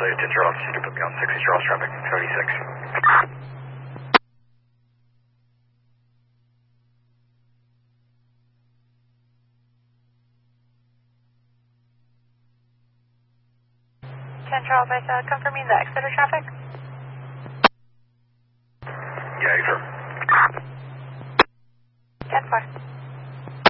10 Charles, you can put me on 60 Charles traffic, 36. 10 Charles, I said, confirming the Exeter traffic. Yeah, sure. 10-4.